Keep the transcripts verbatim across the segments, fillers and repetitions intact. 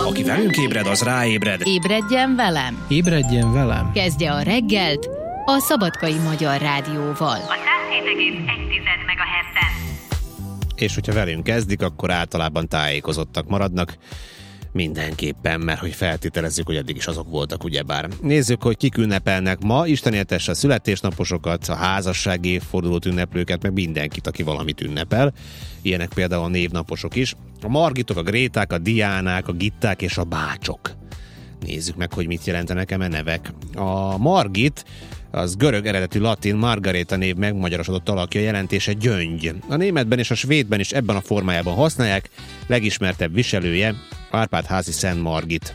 Aki velünk ébred, az ráébred. Ébredjen velem. Ébredjen velem. Kezdje a reggelt a Szabadkai Magyar Rádióval. A száz hét egész egy megahertzen. És hogyha velünk kezdik, akkor általában tájékozottak maradnak. Mindenképpen, mert hogy feltételezzük, hogy eddig is azok voltak, ugyebár. Nézzük, hogy kik ünnepelnek ma. Isten éltesse a születésnaposokat, a házassági évfordulót ünneplőket, meg mindenkit, aki valamit ünnepel. Ilyenek például a névnaposok is. A Margitok, a Gréták, a Diánák, a Gitták és a Bácsok. Nézzük meg, hogy mit jelentenek eme nevek. A Margit, az görög eredetű latin Margareta név megmagyarosodott alakja, jelentése gyöngy. A németben és a svédben is ebben a formájában használják. Legismertebb viselője Árpád-házi Szent Margit.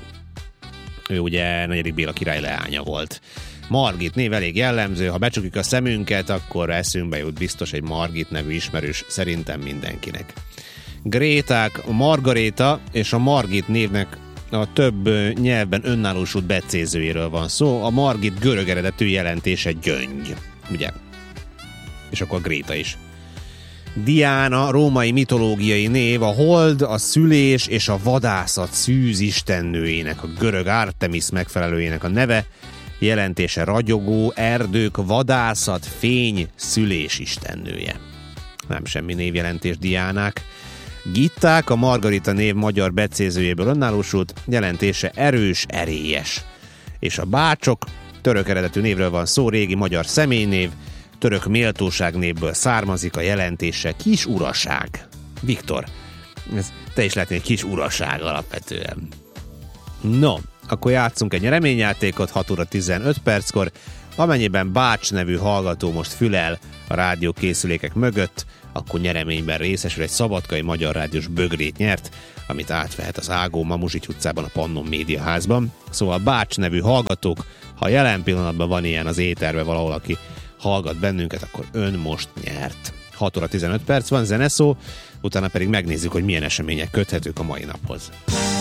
Ő ugye negyedik Béla király leánya volt. Margit név elég jellemző, ha becsukjuk a szemünket, akkor eszünkbe jut biztos egy Margit nevű ismerős, szerintem mindenkinek. Gréták, a Margaréta és a Margit névnek a több nyelvben önállósult becézőjéről van szó. A Margit görög eredetű jelentése gyöngy, ugye? És akkor a Gréta is. Diána, római mitológiai név, a hold, a szülés és a vadászat szűz istennőjének, a görög Artemis megfelelőjének a neve, jelentése ragyogó, erdők, vadászat, fény, szülés istennője. Nem semmi névjelentés Diánák. Gitták, a Margarita név magyar becézőjéből önállósult, jelentése erős, erélyes. És a Bácsok, török eredetű névről van szó, régi magyar személynév, török méltóság névből származik, a jelentése kis uraság. Viktor, ez te is lehetnél kis uraság alapvetően. No, akkor játszunk egy nyereményjátékot hat óra tizenöt perckor, amennyiben Bács nevű hallgató most fülel a rádiókészülékek mögött, akkor nyereményben részesül, egy szabadkai Magyar Rádiós bögrét nyert, amit átvehet az Ágó Mamuzsics utcában a Pannon Média házban. Szóval Bács nevű hallgatók, ha jelen pillanatban van ilyen az éterben valahol, aki hallgat bennünket, akkor ön most nyert. hat óra tizenöt perc van, zeneszó, utána pedig megnézzük, hogy milyen események köthetők a mai naphoz.